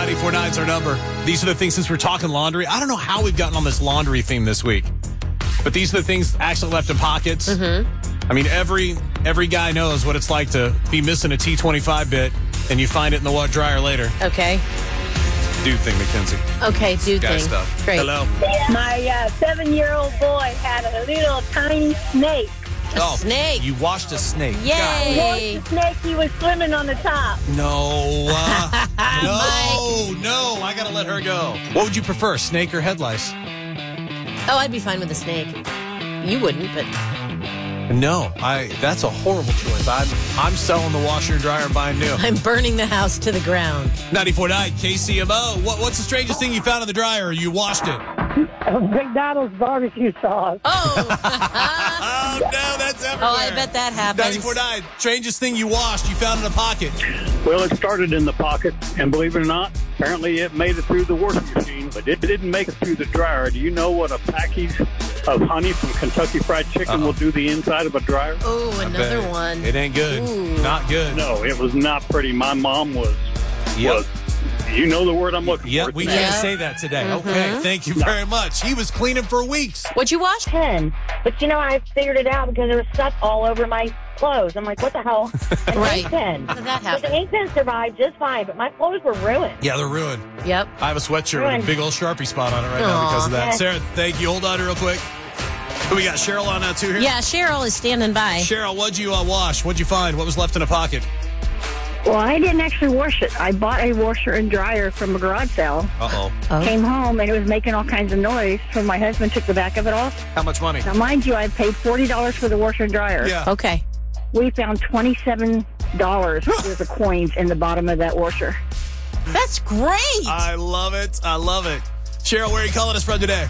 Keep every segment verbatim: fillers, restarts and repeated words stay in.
nine four nine is our number. These are the things, since we're talking laundry. I don't know how we've gotten on this laundry theme this week, but these are the things actually left in pockets. Mm-hmm. I mean, every every guy knows what it's like to be missing a T twenty-five bit, and you find it in the what dryer later. Okay. Dude thing, Mackenzie. Okay, dude Guy thing. stuff. Great. Hello. My uh, seven-year-old boy had a little tiny snake. A oh, snake. You washed a snake. Yay. The snake, he was swimming on the top. No. Uh, no. No. I got to let her go. What would you prefer, snake or head lice? Oh, I'd be fine with a snake. You wouldn't, but... No. I. That's a horrible choice. I'm I'm selling the washer and dryer and buying new. I'm burning the house to the ground. ninety-four point nine K C M O. What, what's the strangest thing you found in the dryer or you washed it? McDonald's barbecue sauce. Oh. Oh, no, that's everywhere. Oh, I bet that happens. ninety-four point nine Strangest thing you washed, you found in a pocket. Well, it started in the pocket, and believe it or not, apparently it made it through the washing machine, but it didn't make it through the dryer. Do you know what a package of honey from Kentucky Fried Chicken Uh-oh. will do the inside of a dryer? Oh, another Bet. one. It ain't good. Ooh. Not good. No, it was not pretty. My mom was, Yep. was you know the word I'm looking Yep, for. we Yeah. can't say that today. Mm-hmm. Okay, thank you very much. He was cleaning for weeks. What'd you wash? Ten. But you know, I figured it out because there was stuff all over my clothes. I'm like, what the hell? An Right. ink pen. How did that But happen? the ink pen survived just fine, but my clothes were ruined. Yeah, they're ruined. Yep. I have a sweatshirt with a Ruined. big old Sharpie spot on it right now Aw. because of that. Yeah. Sarah, thank you. Hold on real quick. Who we got? Cheryl on now too here? Yeah, Cheryl is standing by. Cheryl, what'd you uh, wash? What'd you find? What was left in a pocket? Well, I didn't actually wash it. I bought a washer and dryer from a garage sale. Uh-oh. Oh. Came home, and it was making all kinds of noise, so my husband took the back of it off. How much money? Now, mind you, I paid forty dollars for the washer and dryer. Yeah. Okay. We found twenty-seven dollars worth of coins in the bottom of that washer. That's great. I love it. I love it. Cheryl, where are you calling us from today?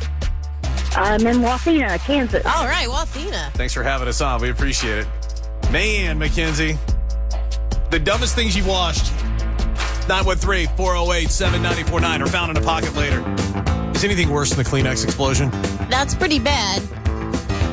I'm in Waukeena, Kansas. All right, Wathena. Thanks for having us on. We appreciate it. Man, Mackenzie. The dumbest things you washed. nine one three, four oh eight, seven nine four nine are found in a pocket later. Is anything worse than the Kleenex explosion? That's pretty bad.